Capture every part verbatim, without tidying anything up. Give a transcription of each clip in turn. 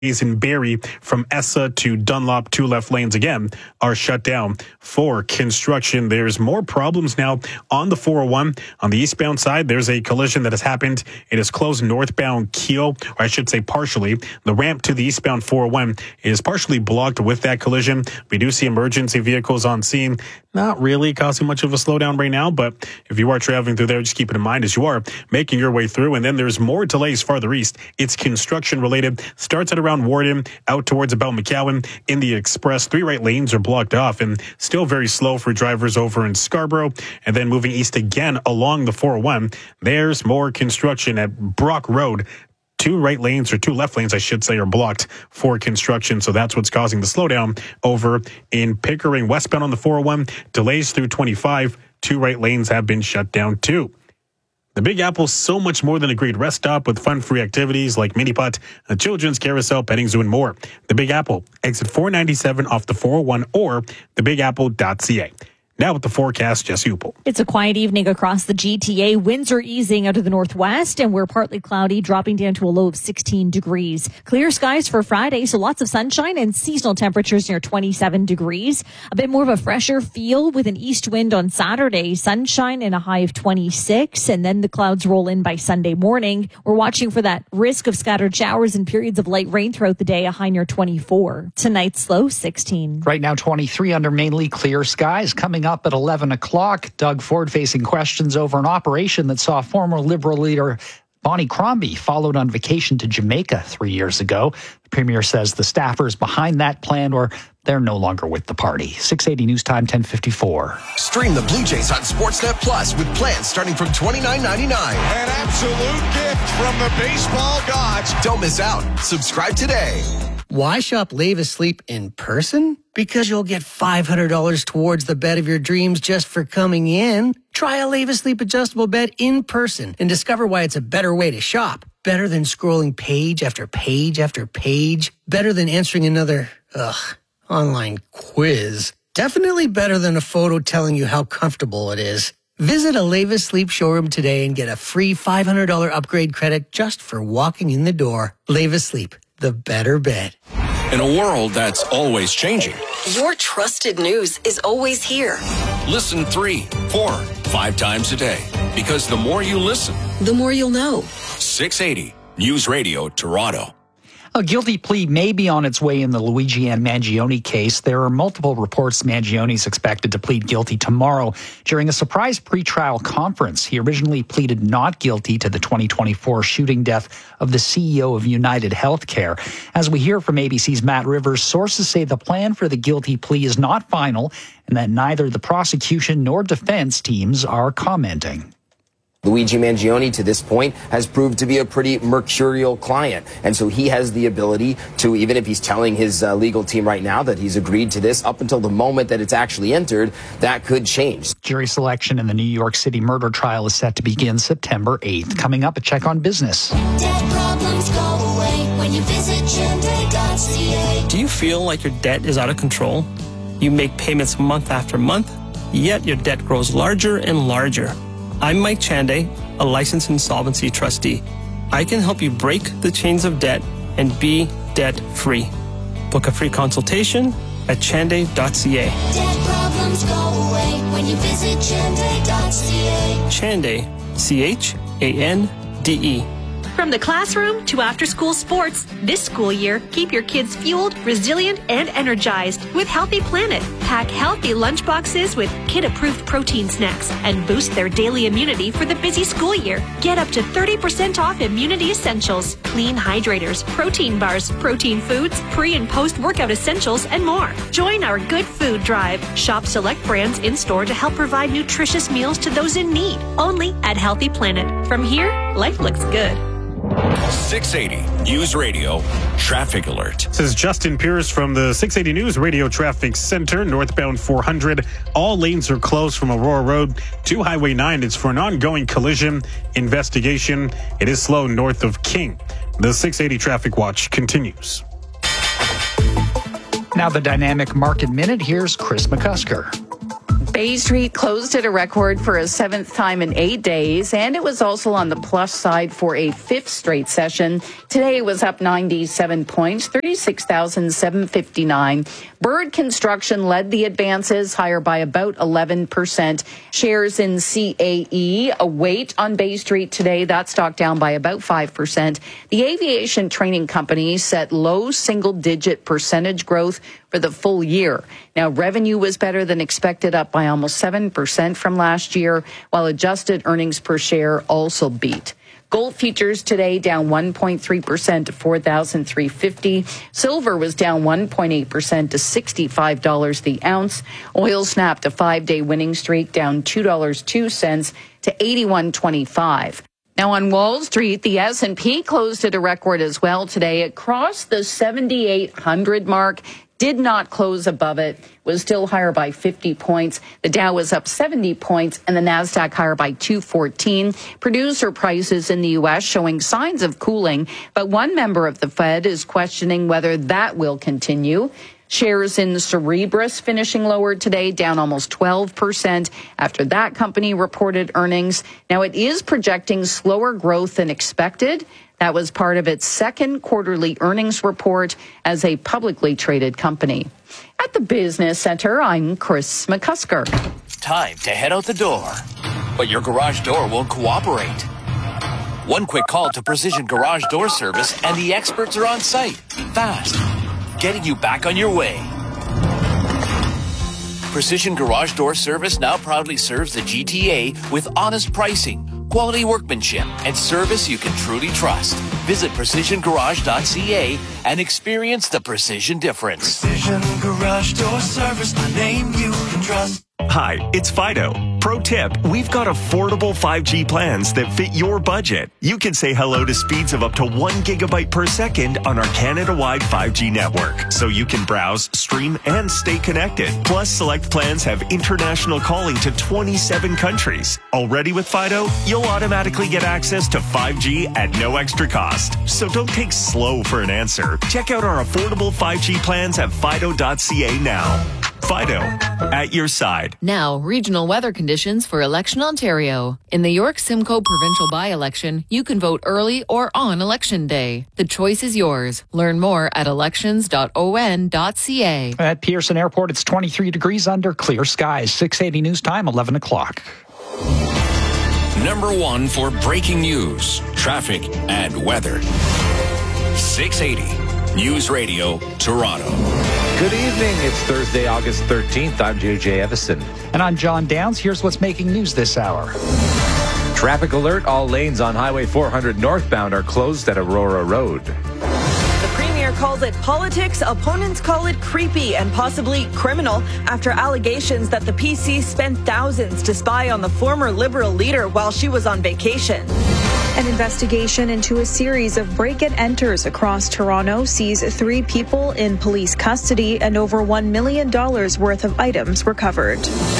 in Barrie from Essa to Dunlop, two left lanes again are shut down for construction. There's more problems now on the four oh one. On the eastbound side, there's a collision that has happened. It is closed northbound Keel, or I should say partially. The ramp to the eastbound four oh one is partially blocked with that collision. We do see emergency vehicles on scene. Not really causing much of a slowdown right now, but if you are traveling through there, just keep it in mind as you are making your way through. And then there's more delays farther east. It's construction related. Starts at around Warden, out towards about McCowan in the express. Three right lanes are blocked off and still very slow for drivers over in Scarborough. And then moving east again along the four oh one, there's more construction at Brock Road. Two right lanes, or two left lanes, I should say, are blocked for construction. So that's what's causing the slowdown over in Pickering. Westbound on the four oh one, delays through twenty-five. Two right lanes have been shut down too. The Big Apple, so much more than a great rest stop with fun-free activities like mini putt, a children's carousel, petting zoo, and more. The Big Apple, exit four ninety-seven off the four oh one or the big apple dot c a. Now with the forecast, Jesse Upel. It's a quiet evening across the G T A. Winds are easing out of the northwest, and we're partly cloudy, dropping down to a low of sixteen degrees. Clear skies for Friday, so lots of sunshine and seasonal temperatures near twenty-seven degrees. A bit more of a fresher feel with an east wind on Saturday. Sunshine and a high of twenty-six, and then the clouds roll in by Sunday morning. We're watching for that risk of scattered showers and periods of light rain throughout the day, a high near twenty-four. Tonight's low, sixteen. Right now, twenty-three under mainly clear skies. Coming up at eleven o'clock, Doug Ford facing questions over an operation that saw former Liberal leader Bonnie Crombie followed on vacation to Jamaica three years ago. The Premier says the staffers behind that plan or they're no longer with the party. six eighty News Time, ten fifty-four. Stream the Blue Jays on Sportsnet Plus with plans starting from twenty-nine ninety-nine. An absolute gift from the baseball gods. Don't miss out. Subscribe today. Why shop Levis Sleep in person? Because you'll get five hundred dollars towards the bed of your dreams just for coming in. Try a Levis Sleep adjustable bed in person and discover why it's a better way to shop. Better than scrolling page after page after page. Better than answering another, ugh, online quiz. Definitely better than a photo telling you how comfortable it is. Visit a Levis Sleep showroom today and get a free five hundred dollars upgrade credit just for walking in the door. Levis Sleep, the better bed. In a world that's always changing, your trusted news is always here. Listen three, four, five times a day. Because the more you listen, the more you'll know. six eighty News Radio Toronto. A guilty plea may be on its way in the Luigi and Mangione case. There are multiple reports Mangione is expected to plead guilty tomorrow during a surprise pretrial conference. He originally pleaded not guilty to the twenty twenty-four shooting death of the C E O of United Healthcare. As we hear from A B C's Matt Rivers, sources say the plan for the guilty plea is not final and that neither the prosecution nor defense teams are commenting. Luigi Mangione, to this point, has proved to be a pretty mercurial client. And so he has the ability to, even if he's telling his uh, legal team right now that he's agreed to this, up until the moment that it's actually entered, that could change. Jury selection in the New York City murder trial is set to begin September eighth. Coming up, a check on business. Debt problems go away when you visit Chande dot c a. Do you feel like your debt is out of control? You make payments month after month, yet your debt grows larger and larger. I'm Mike Chande, a licensed insolvency trustee. I can help you break the chains of debt and be debt-free. Book a free consultation at Chande dot c a. Debt problems go away when you visit Chande dot c a. Chande, C H A N D E. From the classroom to after-school sports, this school year, keep your kids fueled, resilient, and energized with Healthy Planet. Pack healthy lunchboxes with kid-approved protein snacks and boost their daily immunity for the busy school year. Get up to thirty percent off immunity essentials, clean hydrators, protein bars, protein foods, pre- and post-workout essentials, and more. Join our Good Food Drive. Shop select brands in-store to help provide nutritious meals to those in need. Only at Healthy Planet. From here, life looks good. six eighty News Radio Traffic Alert. This is Justin Pierce from the six eighty News Radio Traffic Center. Northbound four hundred. All lanes are closed from Aurora Road to Highway nine. It's for an ongoing collision investigation. It is slow north of King. The six eighty Traffic Watch continues. Now the Dynamic Market Minute. Here's Chris McCusker. Bay Street closed at a record for a seventh time in eight days, and it was also on the plus side for a fifth straight session. Today it was up ninety-seven points, thirty-six thousand seven hundred fifty-nine. Bird Construction led the advances, higher by about eleven percent. Shares in C A E, a weight on Bay Street today, that stock down by about five percent. The aviation training company set low single-digit percentage growth for the full year. Now, revenue was better than expected, up by almost seven percent from last year, while adjusted earnings per share also beat. Gold futures today down one point three percent to four thousand three hundred fifty dollars. Silver was down one point eight percent to sixty-five dollars the ounce. Oil snapped a five-day winning streak, down two dollars and two cents to eighty-one twenty-five. Now on Wall Street, the S and P closed at a record as well today. It crossed the seventy-eight hundred mark, did not close above it, was still higher by fifty points. The Dow was up seventy points and the Nasdaq higher by two fourteen. Producer prices in the U S showing signs of cooling, but one member of the Fed is questioning whether that will continue. Shares in Cerebras finishing lower today, down almost twelve percent after that company reported earnings. Now it is projecting slower growth than expected. That was part of its second quarterly earnings report as a publicly traded company. At the Business Center, I'm Chris McCusker. Time to head out the door, but your garage door won't cooperate. One quick call to Precision Garage Door Service and the experts are on site, fast, getting you back on your way. Precision Garage Door Service now proudly serves the G T A with honest pricing, quality workmanship, and service you can truly trust. Visit precision garage dot c a and experience the precision difference. Precision Garage Door Service, the name you can trust. Hi, it's Fido. Pro tip, we've got affordable five G plans that fit your budget. You can say hello to speeds of up to one gigabyte per second on our Canada-wide five G network, so you can browse, stream, and stay connected. Plus, select plans have international calling to twenty-seven countries. Already with Fido, you'll automatically get access to five G at no extra cost. So don't take slow for an answer. Check out our affordable five G plans at fido dot c a now. Fido, at your side. Now, regional weather conditions for Election Ontario. In the York Simcoe provincial by-election, you can vote early or on Election Day. The choice is yours. Learn more at elections dot o n dot c a. At Pearson Airport, it's twenty-three degrees under clear skies. six eighty news time, eleven o'clock. Number one for breaking news, traffic, and weather. six eighty News Radio, Toronto. Good evening. It's Thursday, August thirteenth. I'm J J Evison. And I'm John Downs. Here's what's making news this hour. Traffic alert. All lanes on Highway four hundred northbound are closed at Aurora Road. The Premier calls it politics. Opponents call it creepy and possibly criminal after allegations that the P C spent thousands to spy on the former Liberal leader while she was on vacation. An investigation into a series of break-and-enters across Toronto sees three people in police custody and over one million dollars worth of items recovered.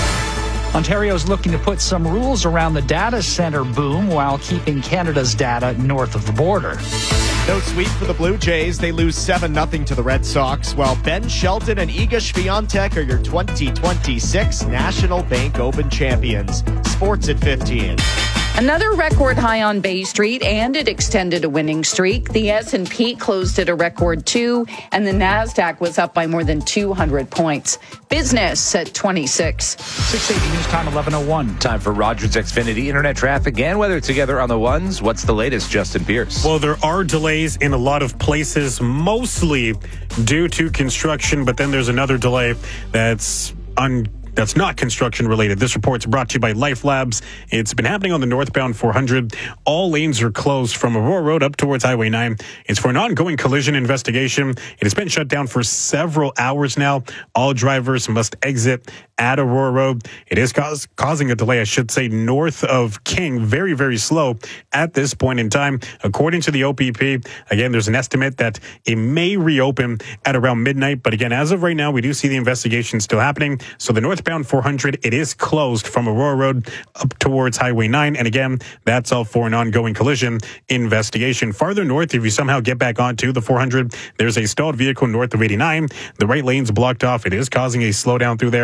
Ontario's looking to put some rules around the data center boom while keeping Canada's data north of the border. No sweep for the Blue Jays. They lose seven nothing to the Red Sox, while Ben Shelton and Iga Swiatek are your twenty twenty-six National Bank Open champions. Sports at fifteen. Another record high on Bay Street, and it extended a winning streak. The S and P closed at a record two, and the Nasdaq was up by more than two hundred points. Business at twenty-six. six eighty news time, eleven oh one. Time for Rogers Xfinity Internet traffic and weather together on the ones. What's the latest, Justin Pierce? Well, there are delays in a lot of places, mostly due to construction, but then there's another delay that's un. That's not construction related. This report's brought to you by Life Labs. It's been happening on the northbound four hundred. All lanes are closed from Aurora Road up towards Highway nine. It's for an ongoing collision investigation. It has been shut down for several hours now. All drivers must exit at Aurora Road. It is cause, causing a delay, I should say, north of King. Very, very slow at this point in time. According to the O P P, again, there's an estimate that it may reopen at around midnight. But again, as of right now, we do see the investigation still happening. So the north Northbound four hundred, it is closed from Aurora Road up towards Highway nine. And again, that's all for an ongoing collision investigation. Farther north, if you somehow get back onto the four hundred, there's a stalled vehicle north of eighty-nine. The right lane's blocked off. It is causing a slowdown through there. And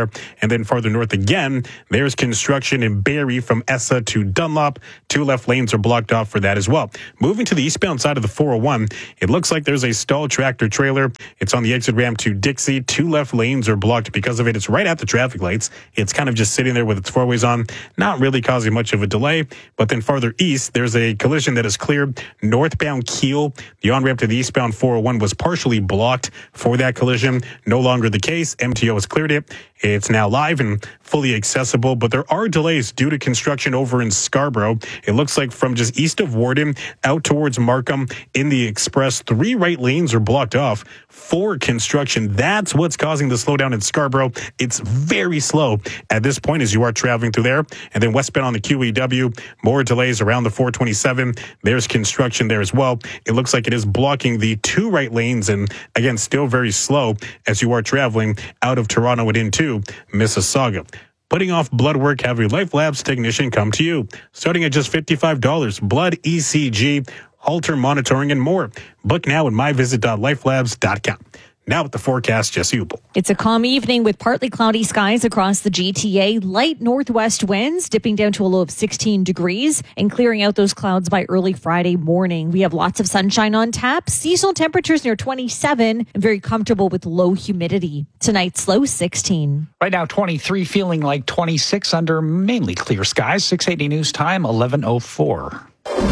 And then farther north again, there's construction in Barrie from Essa to Dunlop. Two left lanes are blocked off for that as well. Moving to the eastbound side of the four oh one, it looks like there's a stalled tractor trailer. It's on the exit ramp to Dixie. Two left lanes are blocked because of it. It's right at the traffic lights. It's kind of just sitting there with its four ways on, not really causing much of a delay. But then farther east, there's a collision that is cleared. Northbound Kiel, the on-ramp to the eastbound four oh one was partially blocked for that collision. No longer the case. M T O has cleared it. It's now live and fully accessible, but there are delays due to construction over in Scarborough. It looks like from just east of Warden out towards Markham in the express, three right lanes are blocked off for construction. That's what's causing the slowdown in Scarborough. It's very slow at this point as you are traveling through there. And then westbound on the Q E W, more delays around the four twenty-seven. There's construction there as well. It looks like it is blocking the two right lanes, and again, still very slow as you are traveling out of Toronto and into Mississauga. Putting off blood work, have your Life Labs technician come to you. Starting at just fifty-five dollars, blood, E C G, Holter monitoring, and more. Book now at my visit dot life labs dot com. Now with the forecast, Jesse Upel. It's a calm evening with partly cloudy skies across the G T A. Light northwest winds dipping down to a low of sixteen degrees and clearing out those clouds by early Friday morning. We have lots of sunshine on tap, seasonal temperatures near twenty-seven, and very comfortable with low humidity. Tonight's low sixteen. Right now, twenty-three, feeling like twenty-six under mainly clear skies. six eighty news time, eleven oh four.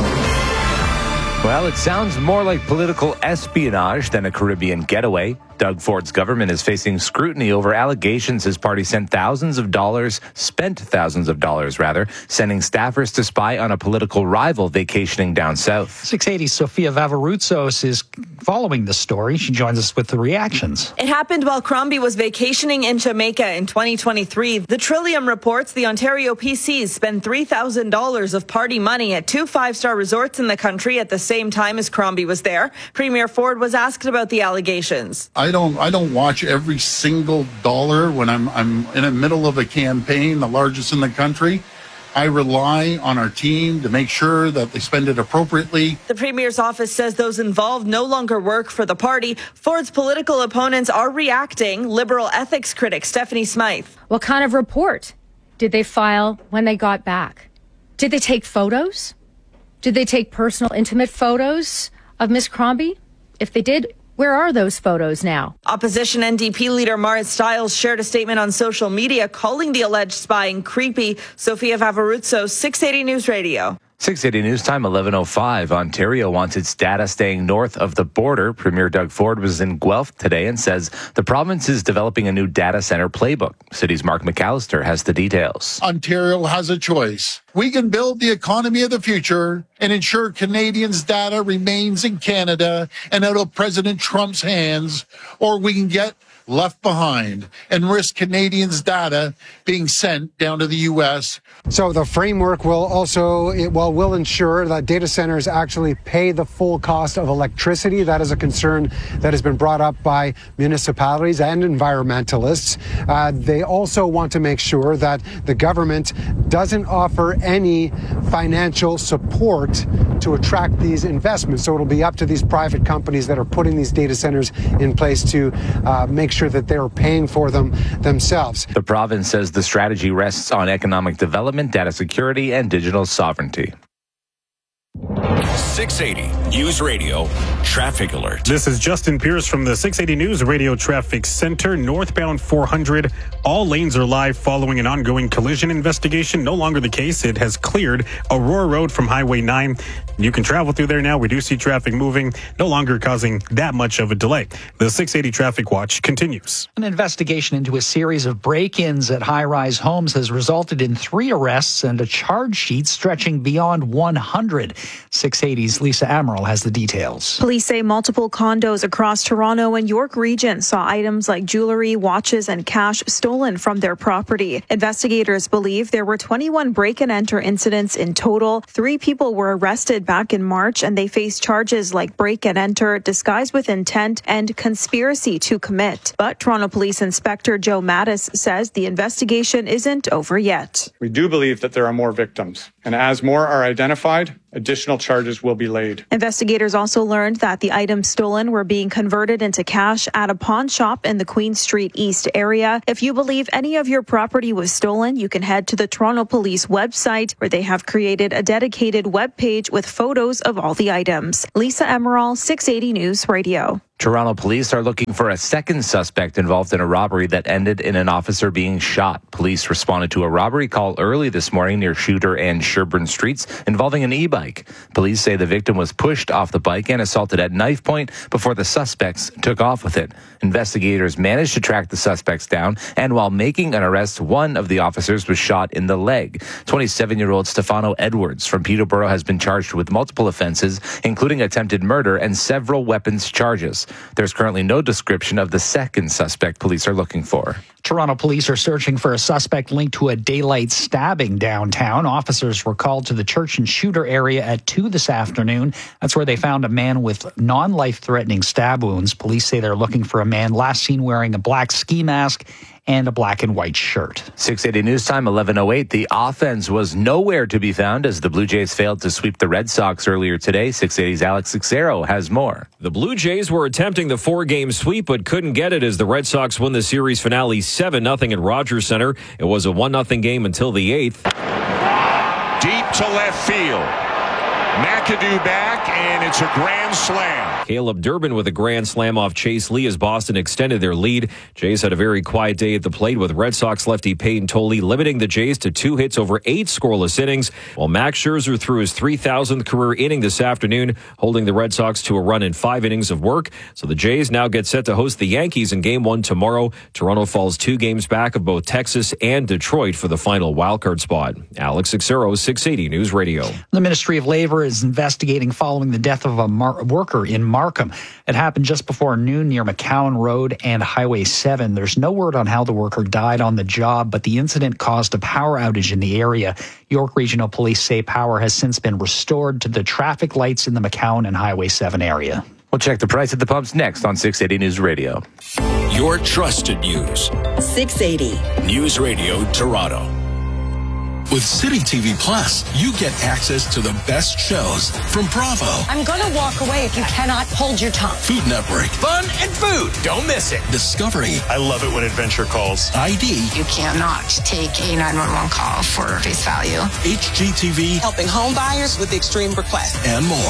Well, it sounds more like political espionage than a Caribbean getaway. Doug Ford's government is facing scrutiny over allegations his party sent thousands of dollars, spent thousands of dollars rather, sending staffers to spy on a political rival vacationing down south. six eighty Sofia Vavaroutsos is following the story. She joins us with the reactions. It happened while Crombie was vacationing in Jamaica in twenty twenty-three. The Trillium reports the Ontario P Cs spent three thousand dollars of party money at two five-star resorts in the country at the same time as Crombie was there. Premier Ford was asked about the allegations. I don't I don't watch every single dollar when I'm I'm in the middle of a campaign, the largest in the country. I rely on our team to make sure that they spend it appropriately. The Premier's office says those involved no longer work for the party. Ford's political opponents are reacting. Liberal ethics critic Stephanie Smythe. What kind of report did they file when they got back? Did they take photos? Did they take personal, intimate photos of Miss Crombie? If they did, where are those photos now? Opposition N D P leader Marit Stiles shared a statement on social media calling the alleged spying creepy. Sofia Vavaroutsos, six eighty News Radio. six eighty News Time, eleven oh five. Ontario wants its data staying north of the border. Premier Doug Ford was in Guelph today and says the province is developing a new data center playbook. City's Mark McAllister has the details. Ontario has a choice. We can build the economy of the future and ensure Canadians' data remains in Canada and out of President Trump's hands, or we can get left behind and risk Canadians' data being sent down to the U S. So the framework will also, it well, will ensure that data centers actually pay the full cost of electricity. That is a concern that has been brought up by municipalities and environmentalists. Uh, they also want to make sure that the government doesn't offer any financial support to attract these investments. So it'll be up to these private companies that are putting these data centers in place to uh, make sure that they're paying for them themselves. The province says the strategy rests on economic development, data security, and digital sovereignty. six eighty News Radio Traffic Alert. This is Justin Pierce from the six eighty News Radio Traffic Center. Northbound four hundred. All lanes are live following an ongoing collision investigation. No longer the case. It has cleared Aurora Road from Highway nine. You can travel through there now. We do see traffic moving, no longer causing that much of a delay. The six eighty Traffic Watch continues. An investigation into a series of break-ins at high-rise homes has resulted in three arrests and a charge sheet stretching beyond one hundred. six eighty's Lisa Amaral has the details. Police say multiple condos across Toronto and York region saw items like jewelry, watches, and cash stolen from their property. Investigators believe there were twenty-one break-and-enter incidents in total. Three people were arrested back in March, and they face charges like break-and-enter, disguise with intent, and conspiracy to commit. But Toronto Police Inspector Joe Mattis says the investigation isn't over yet. We do believe that there are more victims, And as more are identified, additional charges will be laid. Investigators also learned that the items stolen were being converted into cash at a pawn shop in the Queen Street East area. If you believe any of your property was stolen, you can head to the Toronto Police website, where they have created a dedicated web page with photos of all the items. Lisa Emerald, six eighty News Radio. Toronto police are looking for a second suspect involved in a robbery that ended in an officer being shot. Police responded to a robbery call early this morning near Shooter and Sherbourne Streets involving an e-bike. Police say the victim was pushed off the bike and assaulted at knife point before the suspects took off with it. Investigators managed to track the suspects down, and while making an arrest, one of the officers was shot in the leg. twenty-seven-year-old Stefano Edwards from Peterborough has been charged with multiple offenses, including attempted murder and several weapons charges. There's currently no description of the second suspect police are looking for. Toronto police are searching for a suspect linked to a daylight stabbing downtown. Officers were called to the Church and Shooter area at two this afternoon. That's where they found a man with non-life-threatening stab wounds. Police say they're looking for a man last seen wearing a black ski mask and a black and white shirt. six eighty News Time, eleven oh eight. The offense was nowhere to be found as the Blue Jays failed to sweep the Red Sox earlier today. six eighty's Alex Xero has more. The Blue Jays were attempting the four-game sweep but couldn't get it as the Red Sox won the series finale seven nothing at Rogers Center. It was a one nothing game until the eighth. Deep to left field. McAdoo back, and it's a grand slam. Caleb Durbin with a grand slam off Chase Lee as Boston extended their lead. Jays had a very quiet day at the plate with Red Sox lefty Peyton Tolley limiting the Jays to two hits over eight scoreless innings, while Max Scherzer threw his three thousandth career inning this afternoon, holding the Red Sox to a run in five innings of work. So the Jays now get set to host the Yankees in Game one tomorrow. Toronto falls two games back of both Texas and Detroit for the final wildcard spot. Alex Xero, six eighty News Radio. The Ministry of Labor is investigating following the death of a mar- worker in Markham. It happened just before noon near McCowan Road and Highway seven. There's no word on how the worker died on the job, but the incident caused a power outage in the area. York Regional Police say power has since been restored to the traffic lights in the McCowan and Highway seven area. We'll check the price at the pumps next on six eighty News Radio. Your trusted news. six eighty News Radio Toronto. With City T V Plus, you get access to the best shows from Bravo, I'm gonna walk away if you cannot hold your tongue. Food Network, Fun and food. Don't miss it. Discovery, I love it when adventure calls. I D, You cannot take a nine one one call for face value. H G T V, Helping home buyers with extreme requests. and more.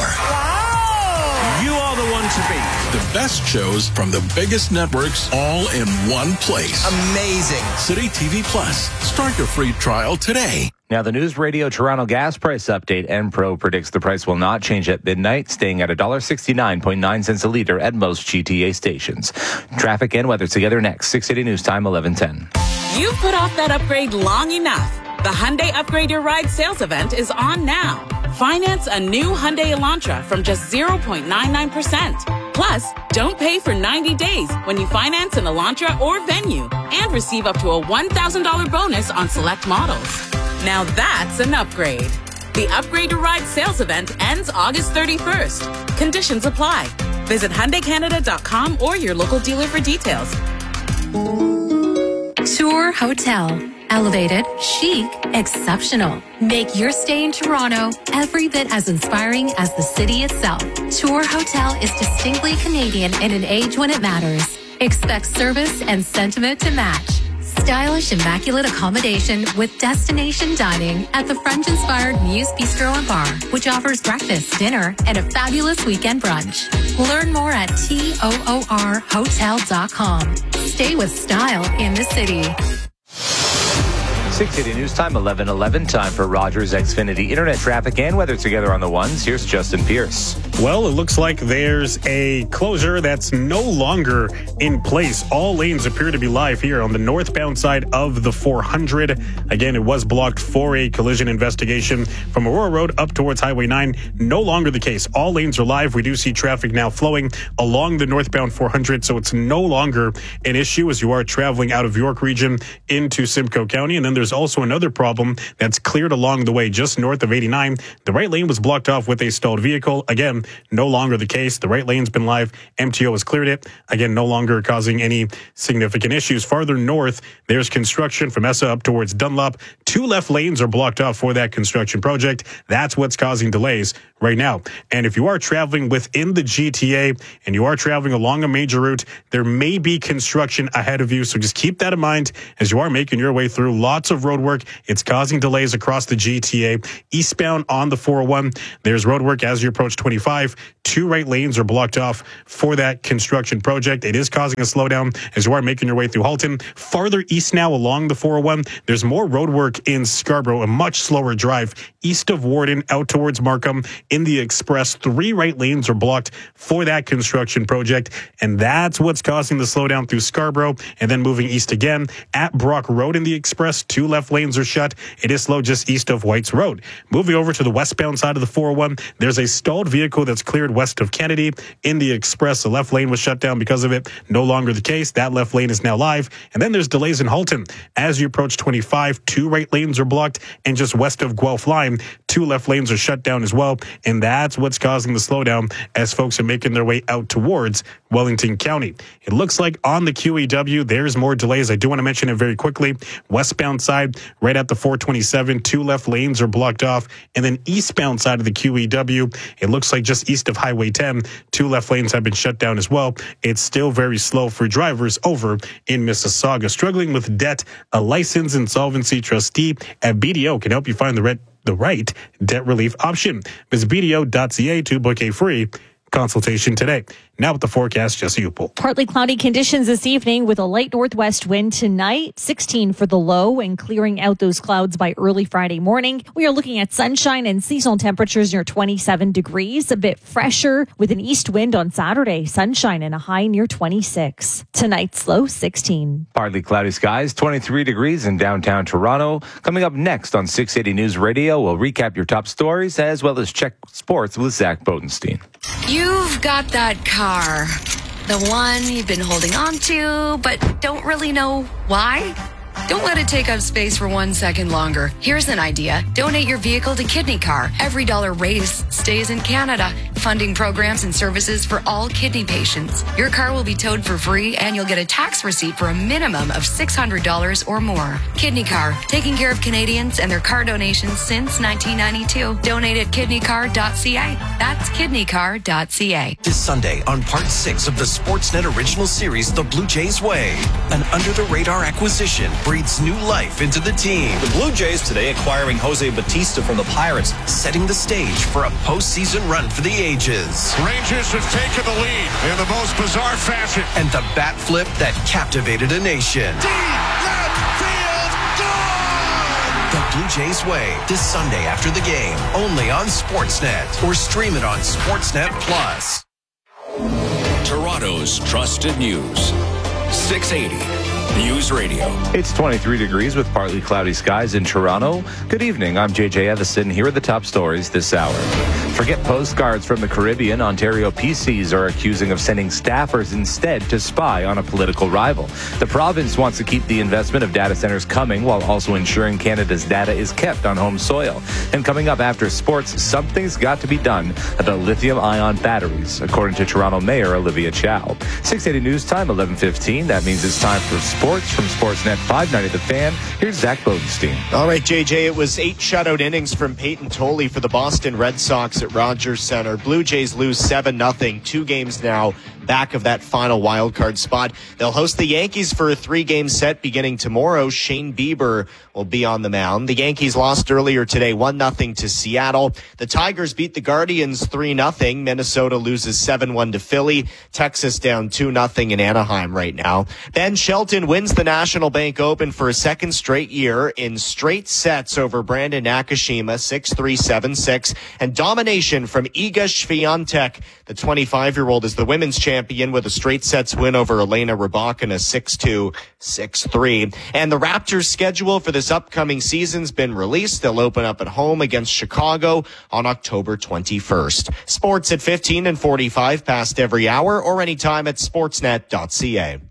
You are the one to beat. The best shows from the biggest networks all in one place. Amazing. City T V Plus. Start your free trial today. Now, the News Radio Toronto gas price update. Enpro predicts the price will not change at midnight, staying at one dollar sixty-nine point nine cents a litre at most G T A stations. Traffic and weather together next. six eighty News Time, eleven ten. You've put off that upgrade long enough. The Hyundai Upgrade Your Ride sales event is on now. Finance a new Hyundai Elantra from just zero point nine nine percent. Plus, don't pay for ninety days when you finance an Elantra or Venue and receive up to a one thousand dollars bonus on select models. Now that's an upgrade. The Upgrade Your Ride sales event ends August thirty-first. Conditions apply. Visit Hyundai Canada dot com or your local dealer for details. Tour Hotel. Elevated, chic, exceptional. Make your stay in Toronto every bit as inspiring as the city itself. Tour Hotel is distinctly Canadian in an age when it matters. Expect service and sentiment to match. Stylish, immaculate accommodation with destination dining at the French-inspired Muse Bistro and Bar, which offers breakfast, dinner, and a fabulous weekend brunch. Learn more at toor hotel dot com. Stay with style in the city. six eighty News Time, eleven eleven. Time for Rogers Xfinity Internet traffic and weather together on the ones. Here's Justin Pierce. Well, it looks like there's a closure that's no longer in place. All lanes appear to be live here on the northbound side of the four hundred. Again, it was blocked for a collision investigation from Aurora Road up towards Highway nine. No longer the case. All lanes are live. We do see traffic now flowing along the northbound four hundred, so it's no longer an issue as you are traveling out of York Region into Simcoe County. And then there's there's also another problem that's cleared along the way just north of eighty-nine. The right lane was blocked off with a stalled vehicle. Again, no longer the case. The right lane's been live. M T O has cleared it. Again, no longer causing any significant issues. Farther north, there's construction from Essa up towards Dunlop. Two left lanes are blocked off for that construction project. That's what's causing delays right now. And if you are traveling within the G T A and you are traveling along a major route, there may be construction ahead of you. So just keep that in mind as you are making your way through. Lots of road work. It's causing delays across the G T A. Eastbound on the four oh one, there's road work as you approach twenty-five. Two right lanes are blocked off for that construction project. It is causing a slowdown as you are making your way through Halton. Farther east now along the four oh one, there's more road work in Scarborough, a much slower drive east of Warden out towards Markham. In the express, three right lanes are blocked for that construction project, and that's what's causing the slowdown through Scarborough. And then moving east again at Brock Road in the express, two left lanes are shut. It is slow just east of Whites Road. Moving over to the westbound side of the four oh one, there's a stalled vehicle that's cleared west of Kennedy. In the express, the left lane was shut down because of it. No longer the case. That left lane is now live. And then there's delays in Halton. As you approach twenty-five, two right lanes are blocked, and just west of Guelph Line, two left lanes are shut down as well. And that's what's causing the slowdown as folks are making their way out towards Wellington County. It looks like on the Q E W, there's more delays. I do want to mention it very quickly. Westbound side, right at the four twenty-seven, two left lanes are blocked off. And then eastbound side of the Q E W, it looks like just east of Highway ten, two left lanes have been shut down as well. It's still very slow for drivers over in Mississauga. Struggling with debt, a licensed insolvency trustee at B D O can help you find the red the right debt relief option. Visit B D O dot C A to book a free consultation today. Now with the forecast, Jesse Upel. Partly cloudy conditions this evening with a light northwest wind tonight, sixteen for the low, and clearing out those clouds by early Friday morning. We are looking at sunshine and seasonal temperatures near twenty-seven degrees, a bit fresher with an east wind on Saturday, sunshine and a high near twenty-six. Tonight's low sixteen. Partly cloudy skies, twenty-three degrees in downtown Toronto. Coming up next on six eighty News Radio, we'll recap your top stories as well as check sports with Zach Bodenstein. You've got that car. The one you've been holding on to, but don't really know why? Don't let it take up space for one second longer. Here's an idea. Donate your vehicle to Kidney Car. Every dollar raised stays in Canada, funding programs and services for all kidney patients. Your car will be towed for free, and you'll get a tax receipt for a minimum of six hundred dollars or more. Kidney Car, taking care of Canadians and their car donations since nineteen ninety-two. Donate at kidney car dot c a. That's kidney car dot c a. This Sunday on part six of the Sportsnet original series, The Blue Jays Way. An under-the-radar acquisition breathes new life into the team. The Blue Jays today acquiring Jose Batista from the Pirates, setting the stage for a postseason run for the ages. Rangers have taken the lead in the most bizarre fashion. And the bat flip that captivated a nation. Deep left field, gone! The Blue Jays Way, this Sunday after the game, only on Sportsnet, or stream it on Sportsnet Plus. Toronto's trusted news. six eighty News Radio. It's twenty-three degrees with partly cloudy skies in Toronto. Good evening. I'm J J Evison. Here are the top stories this hour. Forget postcards from the Caribbean. Ontario P Cs are accusing of sending staffers instead to spy on a political rival. The province wants to keep the investment of data centers coming while also ensuring Canada's data is kept on home soil. And coming up after sports, something's got to be done about lithium-ion batteries, according to Toronto Mayor Olivia Chow. six eighty News Time, eleven fifteen. That means it's time for sports. Sports from Sportsnet five ninety The Fan. Here's Zach Bodenstein. All right, J J, it was eight shutout innings from Peyton Tolley for the Boston Red Sox at Rogers Center. Blue Jays lose seven nothing. Two games now back of that final wildcard spot. They'll host the Yankees for a three-game set beginning tomorrow. Shane Bieber will be on the mound. The Yankees lost earlier today one nothing to Seattle. The Tigers beat the Guardians three nothing. Minnesota loses seven one to Philly. Texas down two nothing in Anaheim right now. Ben Shelton wins the National Bank Open for a second straight year in straight sets over Brandon Nakashima, six three, seven six. And domination from Iga Swiatek. The twenty-five-year-old is the women's champion with a straight sets win over Elena Rybakina, six two, six three. And the Raptors' schedule for this upcoming season's been released. They'll open up at home against Chicago on October twenty-first. Sports at fifteen and forty-five past every hour or anytime at sportsnet dot c a.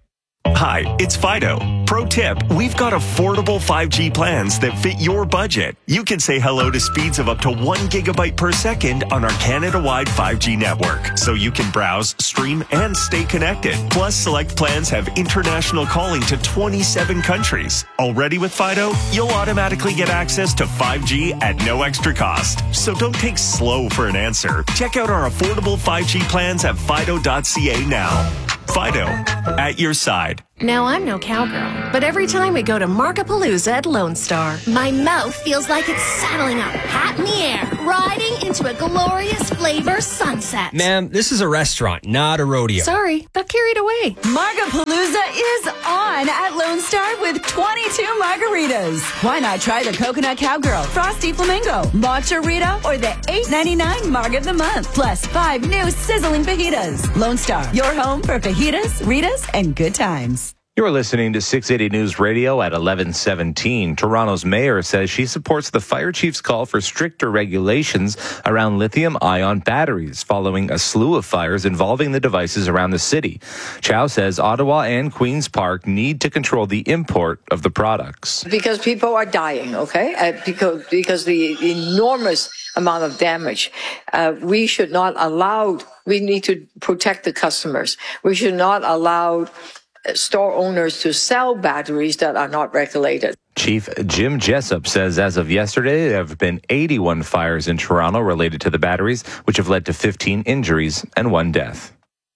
Hi, it's Fido. Pro tip, we've got affordable five G plans that fit your budget. You can say hello to speeds of up to one gigabyte per second on our Canada-wide five G network, so you can browse, stream, and stay connected. Plus, select plans have international calling to twenty-seven countries. Already with Fido, you'll automatically get access to five G at no extra cost. So don't take slow for an answer. Check out our affordable five G plans at fido dot c a now. Fido, at your side. Now, I'm no cowgirl, but every time we go to Markapalooza at Lone Star, my mouth feels like it's saddling up hot in the air, riding into a glorious flavor sunset. Ma'am, this is a restaurant, not a rodeo. Sorry, got carried away. Markapalooza is on at Lone Star with twenty-two margaritas. Why not try the Coconut Cowgirl, Frosty Flamingo, Matcha Rita, or the eight ninety-nine Marg of the Month, plus five new sizzling fajitas. Lone Star, your home for fajitas, Ritas, and good times. You're listening to six eighty News Radio at eleven seventeen. Toronto's mayor says she supports the fire chief's call for stricter regulations around lithium-ion batteries following a slew of fires involving the devices around the city. Chow says Ottawa and Queen's Park need to control the import of the products. Because people are dying, okay? Uh, because, because the enormous amount of damage. Uh, we should not allow, we need to protect the customers. We should not allow store owners to sell batteries that are not regulated. Chief Jim Jessup says as of yesterday, there have been eighty-one fires in Toronto related to the batteries, which have led to fifteen injuries and one death.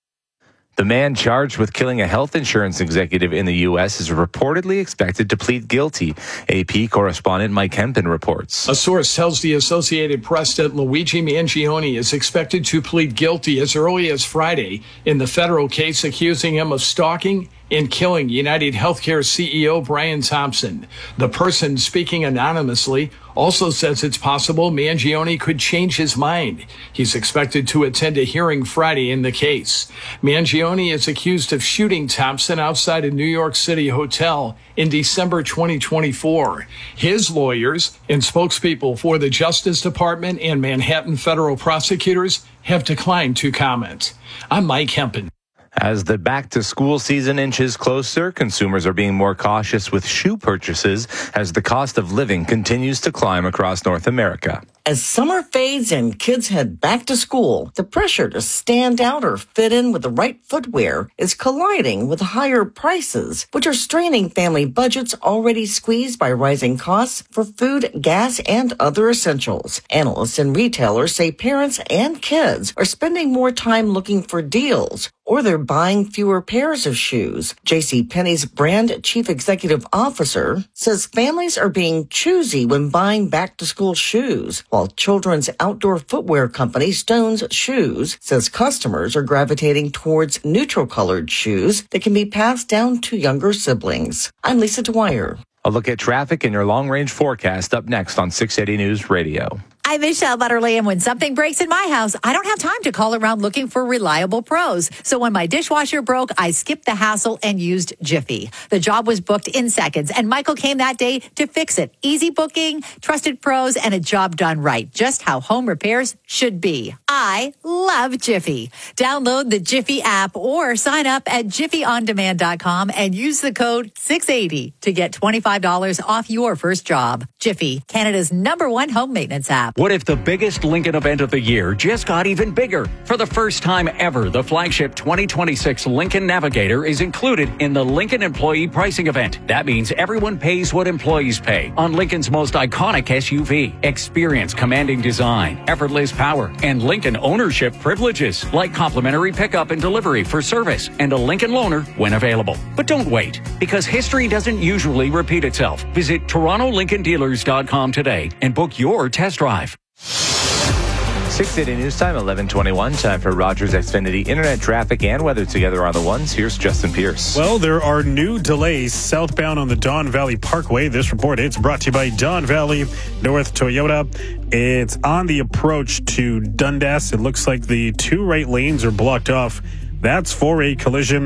The man charged with killing a health insurance executive in the U S is reportedly expected to plead guilty. A P correspondent Mike Hempen reports. A source tells the Associated Press that Luigi Mangione is expected to plead guilty as early as Friday in the federal case accusing him of stalking and killing United Healthcare C E O Brian Thompson. The person speaking anonymously also says it's possible Mangione could change his mind. He's expected to attend a hearing Friday in the case. Mangione is accused of shooting Thompson outside a New York City hotel in December twenty twenty-four. His lawyers and spokespeople for the Justice Department and Manhattan federal prosecutors have declined to comment. I'm Mike Hempen. As the back-to-school season inches closer, consumers are being more cautious with shoe purchases as the cost of living continues to climb across North America. As summer fades and kids head back to school, the pressure to stand out or fit in with the right footwear is colliding with higher prices, which are straining family budgets already squeezed by rising costs for food, gas, and other essentials. Analysts and retailers say parents and kids are spending more time looking for deals, or they're buying fewer pairs of shoes. JCPenney's brand chief executive officer says families are being choosy when buying back-to-school shoes, while children's outdoor footwear company Stone's Shoes says customers are gravitating towards neutral-colored shoes that can be passed down to younger siblings. I'm Lisa Dwyer. A look at traffic and your long-range forecast up next on six eighty News Radio. I'm Michelle Butterly, and when something breaks in my house, I don't have time to call around looking for reliable pros. So when my dishwasher broke, I skipped the hassle and used Jiffy. The job was booked in seconds, and Michael came that day to fix it. Easy booking, trusted pros, and a job done right. Just how home repairs should be. I love Jiffy. Download the Jiffy app or sign up at jiffy on demand dot com and use the code six eighty to get twenty-five dollars off your first job. Jiffy, Canada's number one home maintenance app. What if the biggest Lincoln event of the year just got even bigger? For the first time ever, the flagship twenty twenty-six Lincoln Navigator is included in the Lincoln Employee Pricing Event. That means everyone pays what employees pay on Lincoln's most iconic S U V. Experience commanding design, effortless power, and Lincoln ownership privileges like complimentary pickup and delivery for service and a Lincoln loaner when available. But don't wait, because history doesn't usually repeat itself. Visit Toronto Lincoln Dealers dot com today and book your test drive. six eighty News Time, eleven twenty-one. Time for Rogers Xfinity Internet traffic and weather together on the ones. Here's Justin Pierce. Well, there are new delays southbound on the Don Valley Parkway. This report, it's brought to you by Don Valley North Toyota. It's on the approach to Dundas. It looks like the two right lanes are blocked off. That's for a collision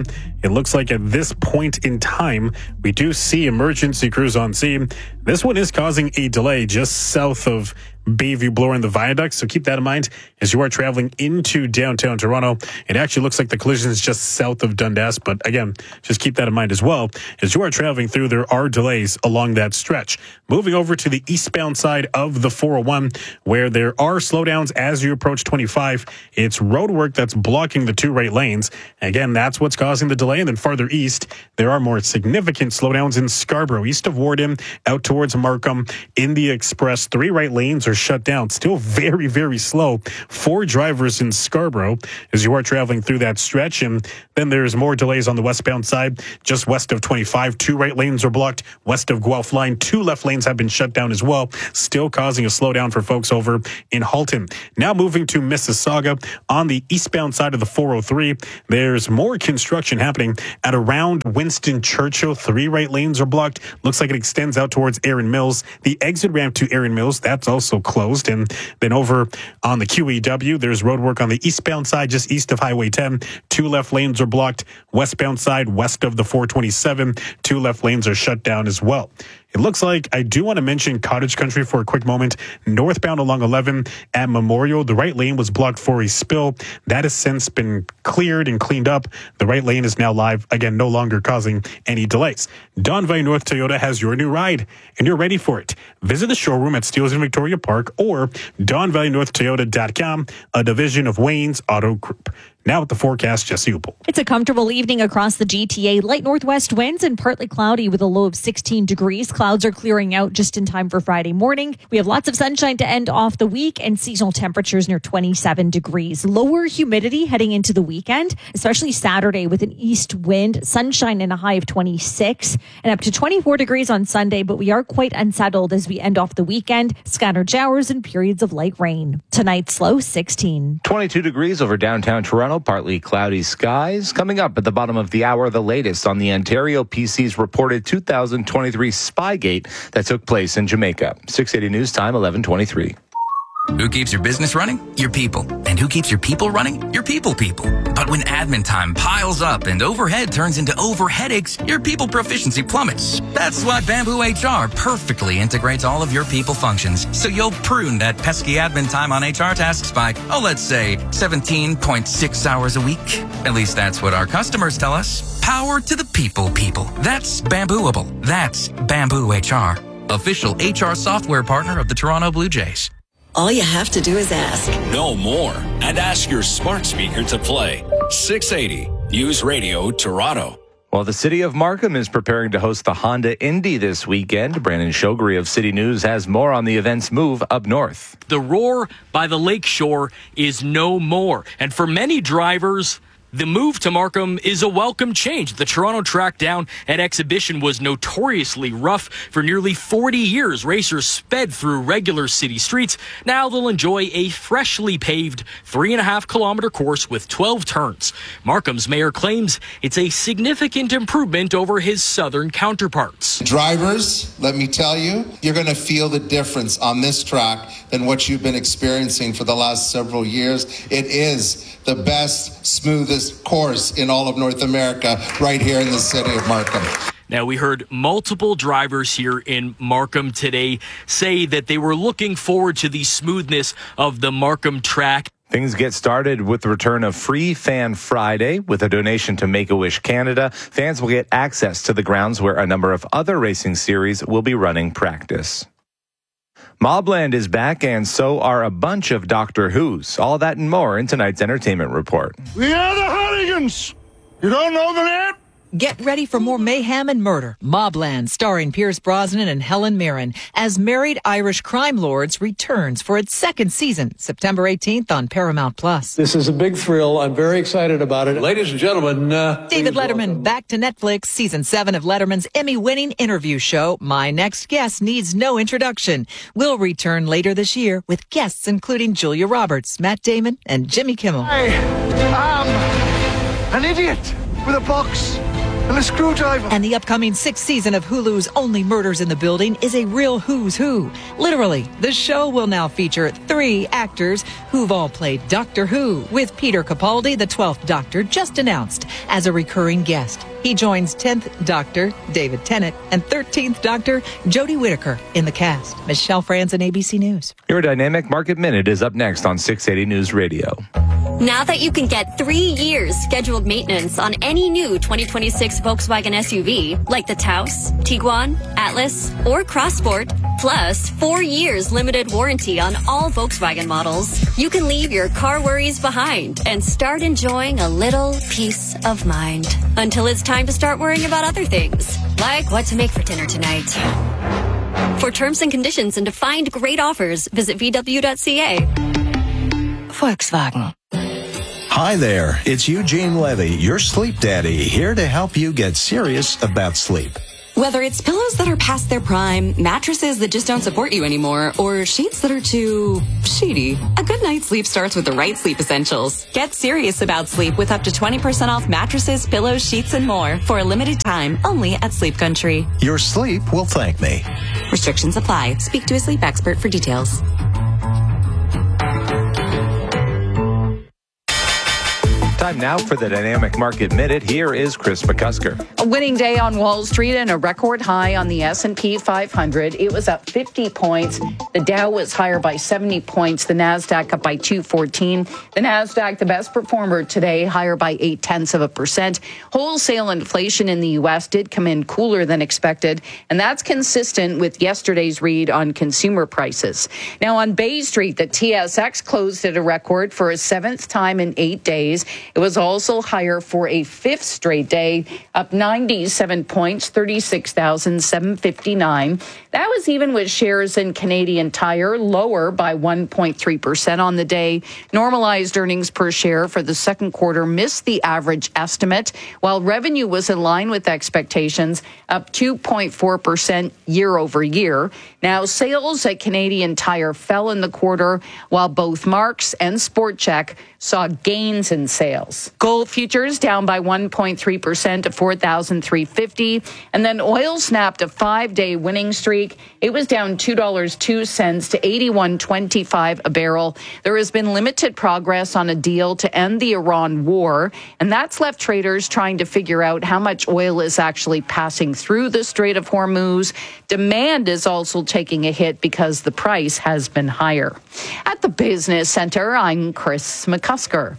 it looks like at this point in time, we do see emergency crews on scene. This one is causing a delay just south of Bayview Bloor and the Viaduct, so keep that in mind as you are traveling into downtown Toronto. It actually looks like the collision is just south of Dundas, but again, just keep that in mind as well. As you are traveling through, there are delays along that stretch. Moving over to the eastbound side of the four oh one, where there are slowdowns as you approach twenty-five. It's roadwork that's blocking the two right lanes. Again, that's what's causing the delay. And then farther east, there are more significant slowdowns in Scarborough, east of Warden, out towards Markham. In the Express, three right lanes are shut down. Still very, very slow. Four drivers in Scarborough as you are traveling through that stretch. And then there's more delays on the westbound side. Just west of twenty-five, two right lanes are blocked. West of Guelph Line, two left lanes have been shut down as well, still causing a slowdown for folks over in Halton. Now moving to Mississauga on the eastbound side of the four oh three, there's more construction happening at around Winston Churchill. Three right lanes are blocked. Looks like it extends out towards Erin Mills. The exit ramp to Erin Mills, that's also closed. And then over on the Q E W, there's road work on the eastbound side, just east of Highway ten. Two left lanes are blocked. Westbound side, west of the four twenty-seven, two left lanes are shut down as well. It looks like I do want to mention Cottage Country for a quick moment. Northbound along eleven at Memorial, the right lane was blocked for a spill. That has since been cleared and cleaned up. The right lane is now live, again, no longer causing any delays. Don Valley North Toyota has your new ride, and you're ready for it. Visit the showroom at Steeles in Victoria Park or don valley north toyota dot com, a division of Wayne's Auto Group. Now with the forecast, Jesse Upel. It's a comfortable evening across the G T A. Light northwest winds and partly cloudy with a low of sixteen degrees. Clouds are clearing out just in time for Friday morning. We have lots of sunshine to end off the week and seasonal temperatures near twenty-seven degrees. Lower humidity heading into the weekend, especially Saturday with an east wind, sunshine and a high of twenty-six and up to twenty-four degrees on Sunday. But we are quite unsettled as we end off the weekend. Scattered showers and periods of light rain. Tonight's low sixteen. twenty-two degrees over downtown Toronto. Partly cloudy skies. Coming up at the bottom of the hour, the latest on the Ontario P C's reported two thousand twenty-three Spygate that took place in Jamaica. six eighty News Time, eleven twenty-three. Who keeps your business running? Your people. And who keeps your people running? Your people people. But when admin time piles up and overhead turns into over headaches, your people proficiency plummets. That's why Bamboo H R perfectly integrates all of your people functions. So you'll prune that pesky admin time on H R tasks by, oh, let's say seventeen point six hours a week. At least that's what our customers tell us. Power to the people people. That's Bambooable. That's Bamboo H R. Official H R software partner of the Toronto Blue Jays. All you have to do is ask. No more. And ask your smart speaker to play. six eighty News Radio Toronto. Well, the city of Markham is preparing to host the Honda Indy this weekend. Brandon Shogri of City News has more on the event's move up north. The roar by the lakeshore is no more. And for many drivers, the move to Markham is a welcome change. The Toronto track down at Exhibition was notoriously rough. For nearly forty years, racers sped through regular city streets. Now they'll enjoy a freshly paved three and a half kilometer course with twelve turns. Markham's mayor claims it's a significant improvement over his southern counterparts. Drivers, let me tell you, you're going to feel the difference on this track than what you've been experiencing for the last several years. It is the best, smoothest course in all of North America right here in the city of Markham. Now, we heard multiple drivers here in Markham today say that they were looking forward to the smoothness of the Markham track. Things get started with the return of Free Fan Friday. With a donation to Make-A-Wish Canada, fans will get access to the grounds where a number of other racing series will be running practice. Mobland is back, and so are a bunch of Doctor Who's. All that and more in tonight's entertainment report. We are the Hardigans. You don't know the name? Get ready for more mayhem and murder. Mobland, starring Pierce Brosnan and Helen Mirren, as Married Irish Crime Lords returns for its second season, September eighteenth on Paramount Plus. This is a big thrill. I'm very excited about it. Ladies and gentlemen, uh, David Letterman welcome. Back to Netflix, season seven of Letterman's Emmy-winning interview show, My Next Guest Needs No Introduction, will return later this year with guests including Julia Roberts, Matt Damon, and Jimmy Kimmel. I am an idiot with a box and a screwdriver. And the upcoming sixth season of Hulu's Only Murders in the Building is a real who's who. Literally, the show will now feature three actors who've all played Doctor Who, with Peter Capaldi, the twelfth Doctor, just announced as a recurring guest. He joins tenth Doctor David Tennant and thirteenth Doctor Jodie Whittaker in the cast. Michelle Franzen, A B C News. Your Dynamic Market Minute is up next on six eighty News Radio. Now that you can get three years scheduled maintenance on any new twenty twenty-six Volkswagen S U V, like the Taos, Tiguan, Atlas, or Crossport, plus four years limited warranty on all Volkswagen models, you can leave your car worries behind and start enjoying a little peace of mind. Until it's time to start worrying about other things, like what to make for dinner tonight. For terms and conditions and to find great offers, visit V W dot C A. Volkswagen. Hi there, it's Eugene Levy, your sleep daddy, here to help you get serious about sleep. Whether it's pillows that are past their prime, mattresses that just don't support you anymore, or sheets that are too sheety, a good night's sleep starts with the right sleep essentials. Get serious about sleep with up to twenty percent off mattresses, pillows, sheets, and more for a limited time only at Sleep Country. Your sleep will thank me. Restrictions apply. Speak to a sleep expert for details. Time now for the Dynamic Market Minute. Here is Chris McCusker. A winning day on Wall Street and a record high on the S and P five hundred. It was up fifty points. The Dow was higher by seventy points. The NASDAQ up by two fourteen. The NASDAQ, the best performer today, higher by eight tenths of a percent. Wholesale inflation in the U S did come in cooler than expected, and that's consistent with yesterday's read on consumer prices. Now on Bay Street, the T S X closed at a record for a seventh time in eight days. It was also higher for a fifth straight day, up ninety-seven points, thirty-six thousand seven hundred fifty-nine. That was even with shares in Canadian Tire lower by one point three percent on the day. Normalized earnings per share for the second quarter missed the average estimate, while revenue was in line with expectations, up two point four percent year over year. Now, sales at Canadian Tire fell in the quarter, while both Marks and Sport Chek saw gains in sales. Gold futures down by one point three percent to four thousand three hundred fifty dollars. And then oil snapped a five-day winning streak. It was down two dollars and two cents to eighty-one twenty-five a barrel. There has been limited progress on a deal to end the Iran war, and that's left traders trying to figure out how much oil is actually passing through the Strait of Hormuz. Demand is also taking a hit because the price has been higher. At the Business Center, I'm Chris McCusker.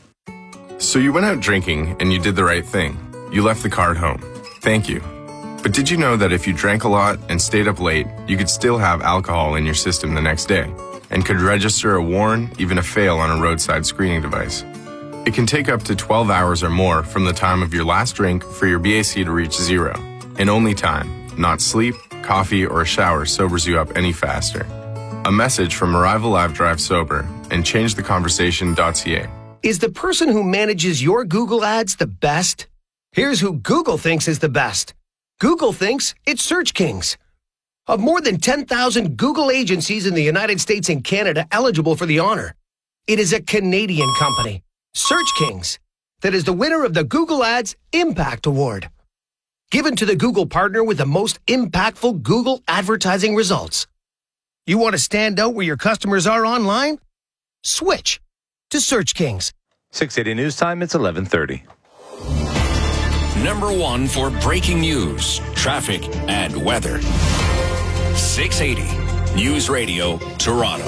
So you went out drinking and you did the right thing. You left the car at home. Thank you. But did you know that if you drank a lot and stayed up late, you could still have alcohol in your system the next day and could register a warn, even a fail on a roadside screening device? It can take up to twelve hours or more from the time of your last drink for your B A C to reach zero. And only time, not sleep, coffee, or a shower sobers you up any faster. A message from Arrival Live Drive Sober and change the conversation dot c a. Is the person who manages your Google ads the best? Here's who Google thinks is the best. Google thinks it's Search Kings. Of more than ten thousand Google agencies in the United States and Canada eligible for the honor, it is a Canadian company, Search Kings, that is the winner of the Google Ads Impact Award, given to the Google partner with the most impactful Google advertising results. You want to stand out where your customers are online? Switch to Search Kings. six eighty News Time, it's eleven thirty. Number one for breaking news, traffic, and weather. six eighty News Radio, Toronto.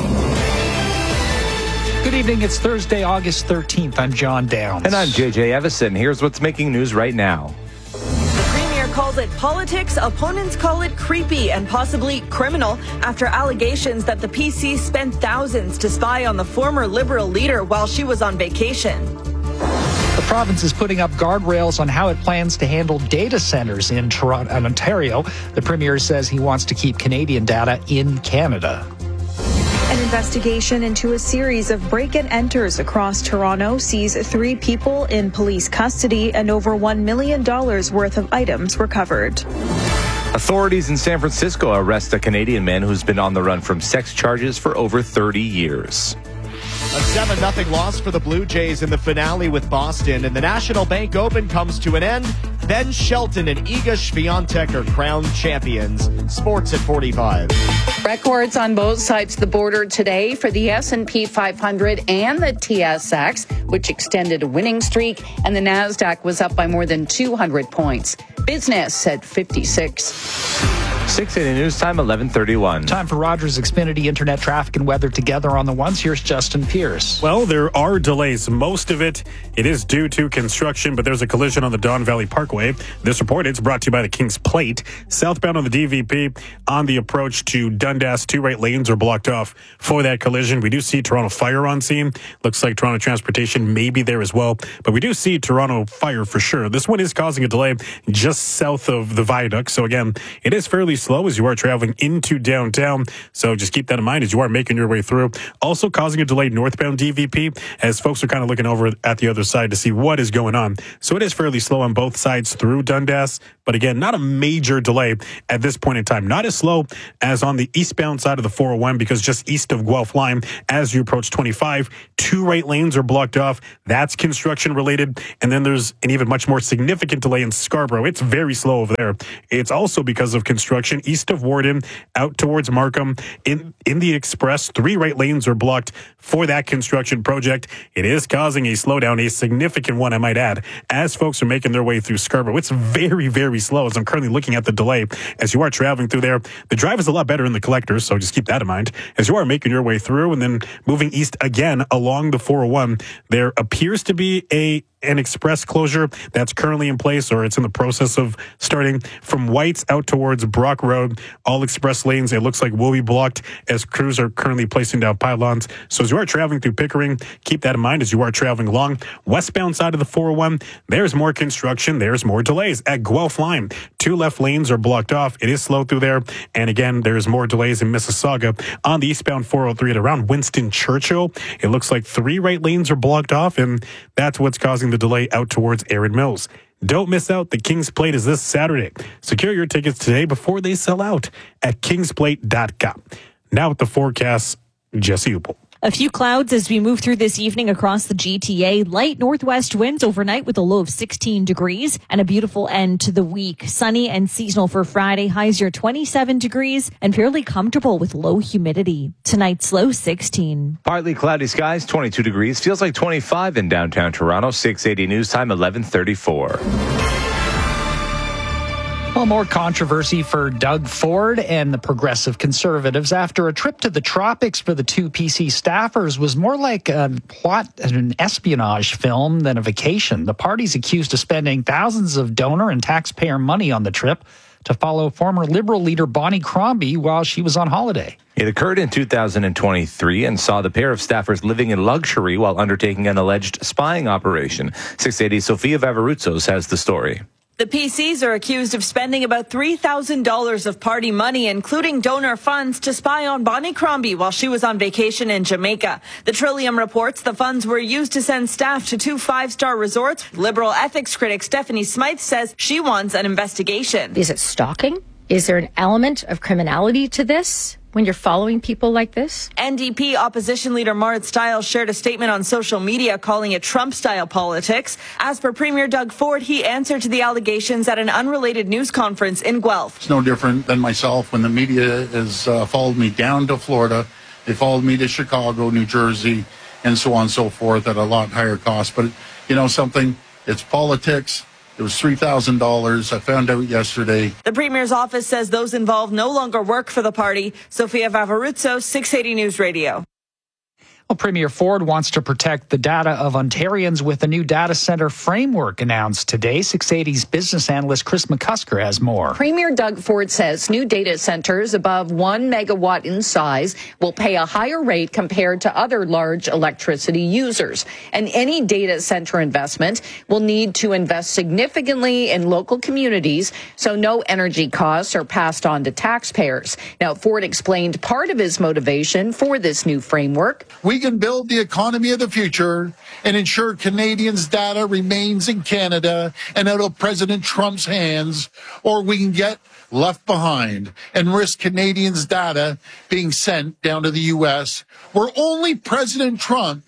Good evening. It's Thursday, August thirteenth. I'm John Downs. And I'm J J Evison. Here's what's making news right now. The Premier calls it politics. Opponents call it creepy and possibly criminal after allegations that the P C spent thousands to spy on the former Liberal leader while she was on vacation. The province is putting up guardrails on how it plans to handle data centers in Toronto and Ontario. The Premier says he wants to keep Canadian data in Canada. An investigation into a series of break-and-enters across Toronto sees three people in police custody and over one million dollars worth of items recovered. Authorities in San Francisco arrest a Canadian man who's been on the run from sex charges for over thirty years. A seven nothing loss for the Blue Jays in the finale with Boston, and the National Bank Open comes to an end. Ben Shelton and Iga Swiatek are crowned champions. Sports at forty-five. Records on both sides of the border today for the S and P five hundred and the T S X, which extended a winning streak, and the NASDAQ was up by more than two hundred points. Business at fifty-six. six eighty News Time, eleven thirty-one. Time for Rogers Xfinity Internet traffic and weather together on the ones. Here's Justin Pierce. Well, there are delays. Most of it, it is due to construction, but there's a collision on the Don Valley Parkway. This report is brought to you by the Kings Plate. Southbound on the D V P on the approach to Dundas, two right lanes are blocked off for that collision. We do see Toronto Fire on scene. Looks like Toronto Transportation may be there as well, but we do see Toronto Fire for sure. This one is causing a delay just south of the viaduct. So again, it is fairly slow as you are traveling into downtown. So just keep that in mind as you are making your way through. Also causing a delay northbound D V P as folks are kind of looking over at the other side to see what is going on. So it is fairly slow on both sides through Dundas. But again, not a major delay at this point in time. Not as slow as on the eastbound side of the four oh one because just east of Guelph Line as you approach twenty-five, two right lanes are blocked off. That's construction related. And then there's an even much more significant delay in Scarborough. It's very slow over there. It's also because of construction east of Warden out towards Markham. In, in the Express, three right lanes are blocked for that construction project. It is causing a slowdown, a significant one, I might add, as folks are making their way through Scarborough. It's very, very slow as I'm currently looking at the delay. As you are traveling through there, the drive is a lot better in the collectors, so just keep that in mind. As you are making your way through and then moving east again along the four oh one, there appears to be a an express closure that's currently in place, or it's in the process of starting from White's out towards Brock Road. All express lanes, it looks like, will be blocked as crews are currently placing down pylons. So as you are traveling through Pickering, keep that in mind as you are traveling along westbound side of the four oh one. There's more construction. There's more delays at Guelph Line. Two left lanes are blocked off. It is slow through there. And again, there's more delays in Mississauga on the eastbound four oh three at around Winston Churchill. It looks like three right lanes are blocked off, and that's what's causing the delay out towards Erin Mills. Don't miss out. The Kings Plate is this Saturday. Secure your tickets today before they sell out at kings plate dot com. Now with the forecast, Jesse Upel. A few clouds as we move through this evening across the G T A. Light northwest winds overnight with a low of sixteen degrees and a beautiful end to the week. Sunny and seasonal for Friday. Highs near twenty-seven degrees and fairly comfortable with low humidity. Tonight's low sixteen. Partly cloudy skies, twenty-two degrees. Feels like twenty-five in downtown Toronto. six eighty News Time, eleven thirty-four. Well, more controversy for Doug Ford and the Progressive Conservatives after a trip to the tropics for the two P C staffers was more like a plot, an espionage film than a vacation. The party's accused of spending thousands of donor and taxpayer money on the trip to follow former Liberal leader Bonnie Crombie while she was on holiday. It occurred in two thousand twenty-three and saw the pair of staffers living in luxury while undertaking an alleged spying operation. six eighty Sofia Vavaruzos has the story. The P Cs are accused of spending about three thousand dollars of party money, including donor funds, to spy on Bonnie Crombie while she was on vacation in Jamaica. The Trillium reports the funds were used to send staff to two five-star resorts. Liberal ethics critic Stephanie Smythe says she wants an investigation. Is it stalking? Is there an element of criminality to this when you're following people like this? N D P opposition leader Marit Stiles shared a statement on social media calling it Trump-style politics. As per Premier Doug Ford, he answered to the allegations at an unrelated news conference in Guelph. It's no different than myself when the media has uh, followed me down to Florida. They followed me to Chicago, New Jersey, and so on and so forth at a lot higher cost. But, you know something, it's politics. It was three thousand dollars. I found out yesterday. The Premier's office says those involved no longer work for the party. Sofia Vavaruzzo, six eighty News Radio. Well, Premier Ford wants to protect the data of Ontarians with a new data center framework announced today. six eighty's business analyst Chris McCusker has more. Premier Doug Ford says new data centers above one megawatt in size will pay a higher rate compared to other large electricity users. And any data center investment will need to invest significantly in local communities, so no energy costs are passed on to taxpayers. Now, Ford explained part of his motivation for this new framework. We can build the economy of the future and ensure Canadians' data remains in Canada and out of President Trump's hands, or we can get left behind and risk Canadians' data being sent down to the U S, where only President Trump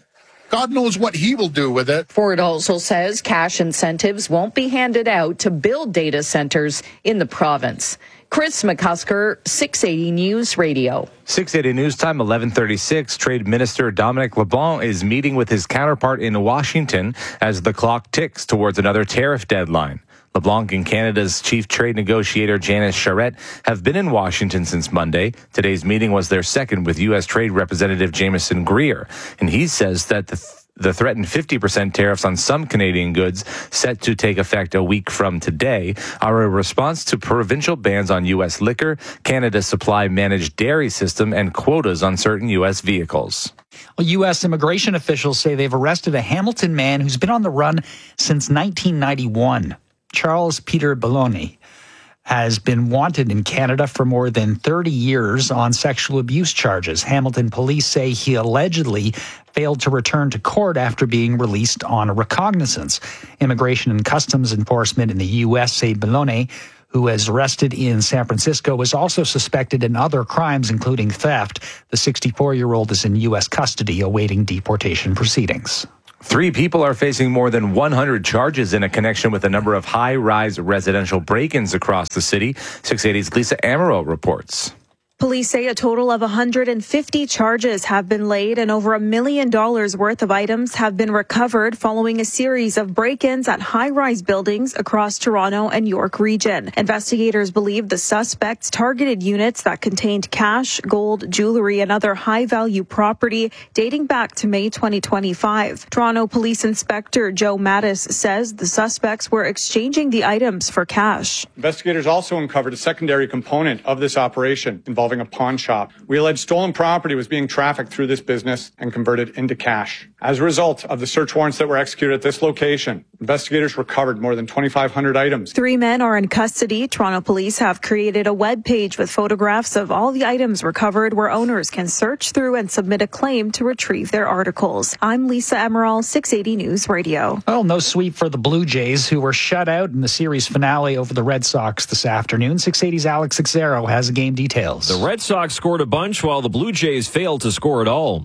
God knows what he will do with it. Ford also says cash incentives won't be handed out to build data centers in the province. Chris McCusker, six eighty News Radio. six eighty News Time, eleven thirty-six. Trade Minister Dominic LeBlanc is meeting with his counterpart in Washington as the clock ticks towards another tariff deadline. LeBlanc and Canada's chief trade negotiator Janice Charette have been in Washington since Monday. Today's meeting was their second with U S Trade Representative Jameson Greer, and he says that the th- The threatened fifty percent tariffs on some Canadian goods set to take effect a week from today are a response to provincial bans on U S liquor, Canada's supply managed dairy system, and quotas on certain U S vehicles. Well, U S immigration officials say they've arrested a Hamilton man who's been on the run since nineteen ninety-one. Charles Peter Belloni has been wanted in Canada for more than thirty years on sexual abuse charges. Hamilton police say he allegedly failed to return to court after being released on a recognizance. Immigration and Customs Enforcement in the U S say Belloni, who was arrested in San Francisco, was also suspected in other crimes, including theft. The sixty-four-year-old is in U S custody awaiting deportation proceedings. Three people are facing more than one hundred charges in a connection with a number of high-rise residential break-ins across the city. six eighty's Lisa Amaro reports. Police say a total of one hundred fifty charges have been laid and over a million dollars worth of items have been recovered following a series of break-ins at high-rise buildings across Toronto and York region. Investigators believe the suspects targeted units that contained cash, gold, jewelry, and other high-value property dating back to May twenty twenty-five. Toronto Police Inspector Joe Mattis says the suspects were exchanging the items for cash. Investigators also uncovered a secondary component of this operation involving a pawn shop. We allege stolen property was being trafficked through this business and converted into cash. As a result of the search warrants that were executed at this location, investigators recovered more than twenty-five hundred items. Three men are in custody. Toronto police have created a web page with photographs of all the items recovered where owners can search through and submit a claim to retrieve their articles. I'm Lisa Emerald, six eighty News Radio. Well, no sweep for the Blue Jays, who were shut out in the series finale over the Red Sox this afternoon. six eighty's Alex Xero has game details. The Red Sox scored a bunch while the Blue Jays failed to score at all.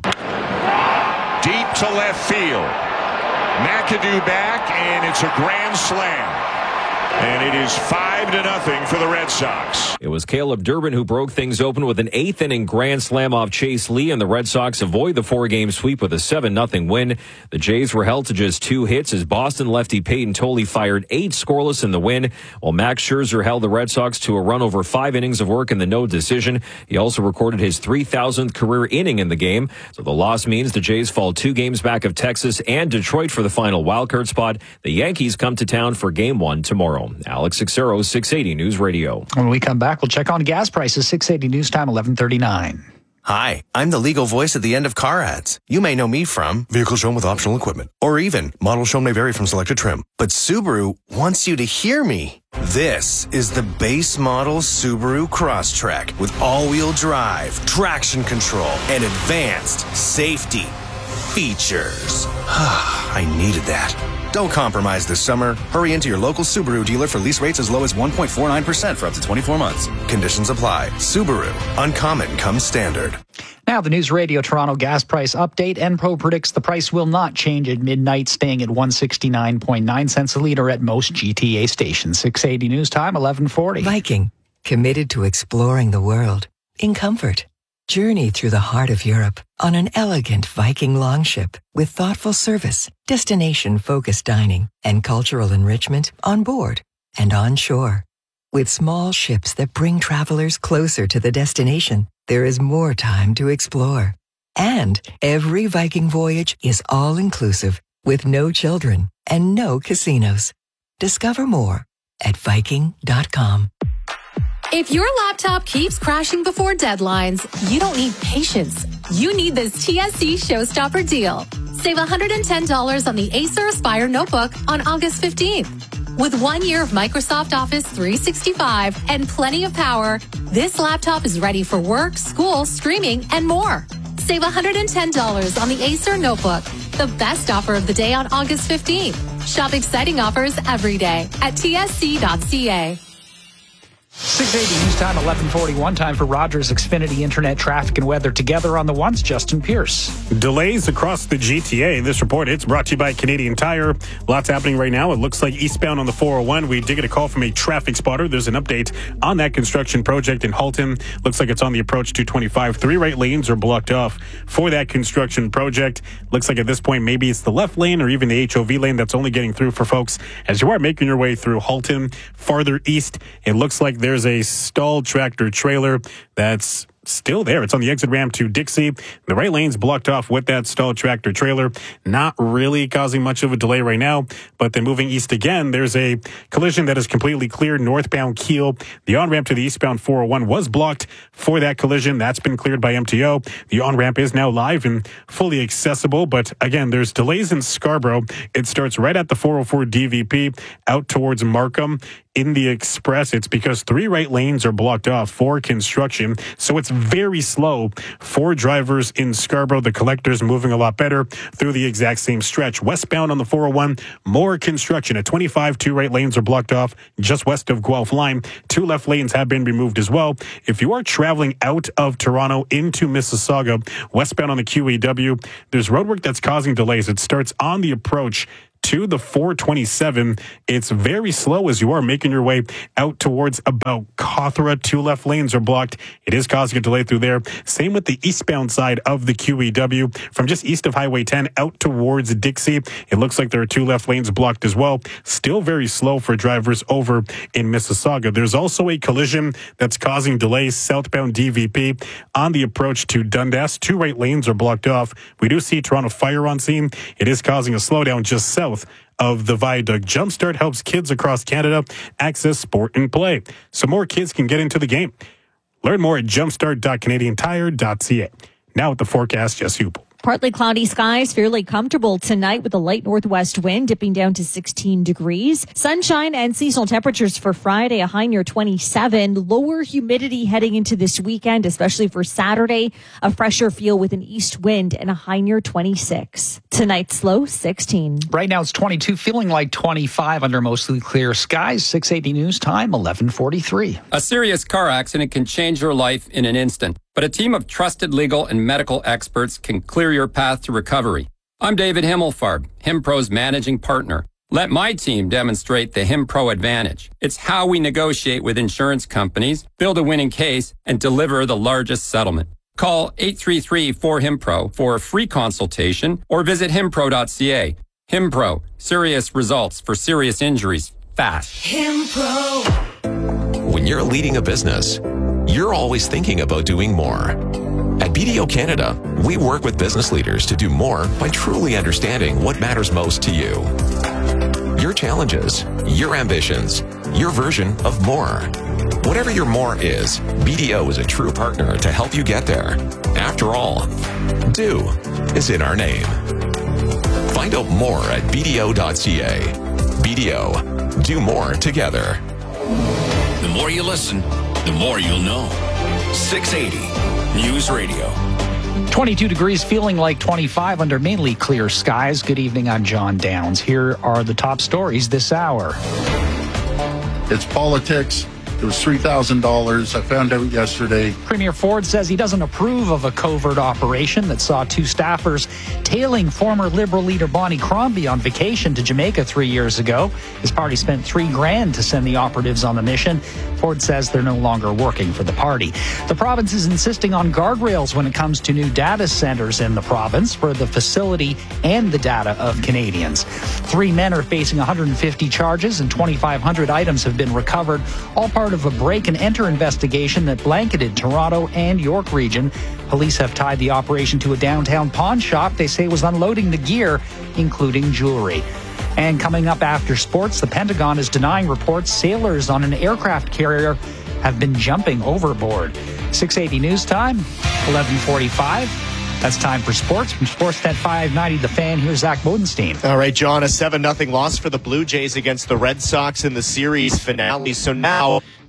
Deep to left field. McAdoo back, and it's a grand slam. And it is five to nothing for the Red Sox. It was Caleb Durbin who broke things open with an eighth inning grand slam off Chase Lee, and the Red Sox avoid the four-game sweep with a seven nothing win. The Jays were held to just two hits as Boston lefty Peyton Tolley fired eight scoreless in the win, while Max Scherzer held the Red Sox to a run over five innings of work in the no decision. He also recorded his three thousandth career inning in the game. So the loss means the Jays fall two games back of Texas and Detroit for the final wildcard spot. The Yankees come to town for game one tomorrow. Alex Xero, six eighty News Radio. When we come back, we'll check on gas prices. six eighty News Time, eleven thirty-nine. Hi, I'm the legal voice at the end of car ads. You may know me from vehicle shown with optional equipment, or even model shown may vary from selected trim. But Subaru wants you to hear me. This is the base model Subaru Crosstrek with all-wheel drive, traction control, and advanced safety features. I needed that. Don't compromise this summer. Hurry into your local Subaru dealer for lease rates as low as one point four nine percent for up to twenty-four months. Conditions apply. Subaru. Uncommon comes standard. Now the News Radio Toronto gas price update. Enpro predicts the price will not change at midnight, staying at one hundred sixty-nine point nine cents a litre at most G T A stations. six eighty News Time, eleven forty. Viking, committed to exploring the world in comfort. Journey through the heart of Europe on an elegant Viking longship with thoughtful service, destination-focused dining, and cultural enrichment on board and on shore. With small ships that bring travelers closer to the destination, there is more time to explore. And every Viking voyage is all-inclusive with no children and no casinos. Discover more at Viking dot com. If your laptop keeps crashing before deadlines, you don't need patience. You need this T S C Showstopper deal. Save one hundred ten dollars on the Acer Aspire notebook on August fifteenth. With one year of Microsoft Office three sixty-five and plenty of power, this laptop is ready for work, school, streaming, and more. Save one hundred ten dollars on the Acer notebook, the best offer of the day on August fifteenth. Shop exciting offers every day at T S C dot C A. six eighty News Time, eleven forty-one. Time for Rogers Xfinity Internet traffic and weather together on the ones. Justin Pierce. Delays across the G T A. This report, it's brought to you by Canadian Tire. Lots happening right now. It looks like eastbound on the four oh one. We did get a call from a traffic spotter. There's an update on that construction project in Halton. Looks like it's on the approach to twenty-five. Three right lanes are blocked off for that construction project. Looks like at this point, maybe it's the left lane or even the H O V lane that's only getting through for folks as you are making your way through Halton. Farther east, it looks like there's a stalled tractor trailer that's still there. It's on the exit ramp to Dixie. The right lane's blocked off with that stalled tractor trailer. Not really causing much of a delay right now, but then moving east again, there's a collision that is completely cleared northbound Kiel. The on-ramp to the eastbound four oh one was blocked for that collision. That's been cleared by M T O. The on-ramp is now live and fully accessible, but again, there's delays in Scarborough. It starts right at the four oh four D V P out towards Markham. In the express, it's because three right lanes are blocked off for construction, so it's very slow for drivers in Scarborough. The collector's moving a lot better through the exact same stretch. Westbound on the four oh one, more construction. At twenty-five, two right lanes are blocked off just west of Guelph Line. Two left lanes have been removed as well. If you are traveling out of Toronto into Mississauga, westbound on the Q E W, there's roadwork that's causing delays. It starts on the approach to the four twenty-seven. It's very slow as you are making your way out towards about Cawthra. Two left lanes are blocked. It is causing a delay through there. Same with the eastbound side of the Q E W from just east of Highway ten out towards Dixie. It looks like there are two left lanes blocked as well. Still very slow for drivers over in Mississauga. There's also a collision that's causing delays southbound D V P on the approach to Dundas. Two right lanes are blocked off. We do see Toronto Fire on scene. It is causing a slowdown just south of the viaduct. Jumpstart helps kids across Canada access sport and play, so more kids can get into the game. Learn more at jumpstart dot canadian tire dot c a. Now with the forecast, Jess Hupel. Partly cloudy skies, fairly comfortable tonight with a light northwest wind dipping down to sixteen degrees. Sunshine and seasonal temperatures for Friday, a high near twenty-seven. Lower humidity heading into this weekend, especially for Saturday. A fresher feel with an east wind and a high near twenty-six. Tonight's low, sixteen. Right now it's twenty-two, feeling like twenty-five under mostly clear skies. six eighty News Time, eleven forty-three. A serious car accident can change your life in an instant, but a team of trusted legal and medical experts can clear your path to recovery. I'm David Himmelfarb, HimPro's managing partner. Let my team demonstrate the HimPro advantage. It's how we negotiate with insurance companies, build a winning case, and deliver the largest settlement. Call eight three three, four, HimPro for a free consultation or visit himpro dot c a. HimPro, serious results for serious injuries, fast. HimPro. When you're leading a business, you're always thinking about doing more. At B D O Canada, we work with business leaders to do more by truly understanding what matters most to you. Your challenges, your ambitions, your version of more. Whatever your more is, B D O is a true partner to help you get there. After all, do is in our name. Find out more at b d o dot c a. B D O, do more together. The more you listen, the more you'll know. six eighty News Radio. twenty-two degrees, feeling like twenty-five under mainly clear skies. Good evening, I'm John Downs. Here are the top stories this hour. It's politics. It was three thousand dollars. I found out yesterday. Premier Ford says he doesn't approve of a covert operation that saw two staffers tailing former Liberal leader Bonnie Crombie on vacation to Jamaica three years ago. His party spent three grand to send the operatives on the mission. Ford says they're no longer working for the party. The province is insisting on guardrails when it comes to new data centers in the province for the facility and the data of Canadians. Three men are facing one hundred fifty charges and twenty-five hundred items have been recovered, all part of a break-and-enter investigation that blanketed Toronto and York region. Police have tied the operation to a downtown pawn shop they say was unloading the gear, including jewelry. And coming up after sports, the Pentagon is denying reports sailors on an aircraft carrier have been jumping overboard. six eighty News Time, eleven forty-five. That's time for sports. From Sportsnet five ninety, The Fan, here's Zach Bodenstein. All right, John, a seven nothing loss for the Blue Jays against the Red Sox in the series finale. So now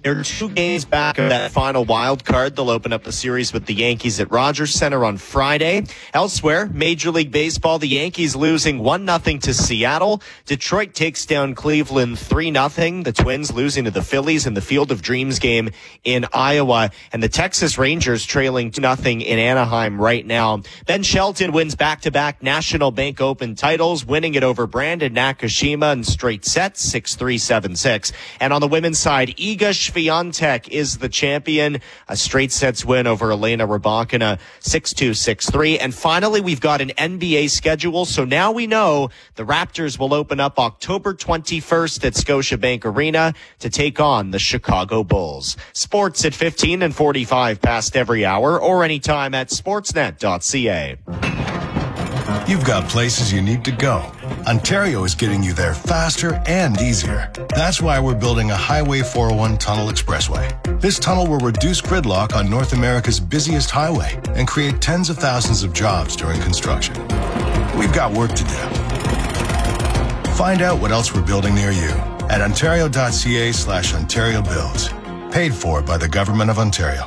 They're two games back of that final wild card. They'll open up the series with the Yankees at Rogers Center on Friday. Elsewhere, Major League Baseball, the Yankees losing one nothing to Seattle. Detroit takes down Cleveland three nothing. The Twins losing to the Phillies in the Field of Dreams game in Iowa. And the Texas Rangers trailing two nothing in Anaheim right now. Ben Shelton wins back-to-back National Bank Open titles, winning it over Brandon Nakashima in straight sets, six three, seven six. And on the women's side, Iga Swiatek is the champion. A straight sets win over Elena Rybakina, six two, six three. And finally, we've got an N B A schedule. So now we know the Raptors will open up October twenty-first at Scotiabank Arena to take on the Chicago Bulls. Sports at fifteen and forty-five past every hour or anytime at sportsnet dot c a. You've got places you need to go. Ontario is getting you there faster and easier. That's why we're building a Highway four oh one Tunnel Expressway. This tunnel will reduce gridlock on North America's busiest highway and create tens of thousands of jobs during construction. We've got work to do. Find out what else we're building near you at ontario dot c a slash Ontario Builds. Paid for by the Government of Ontario.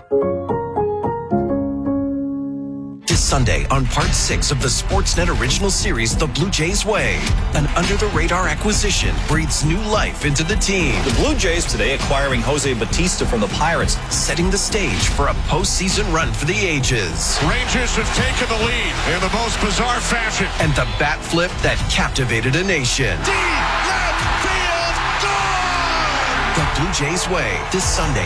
This Sunday on part six of the Sportsnet original series, The Blue Jays Way. An under-the-radar acquisition breathes new life into the team. The Blue Jays today acquiring Jose Bautista from the Pirates, setting the stage for a postseason run for the ages. Rangers have taken the lead in the most bizarre fashion. And the bat flip that captivated a nation. Deep left field, gone! The Blue Jays Way, this Sunday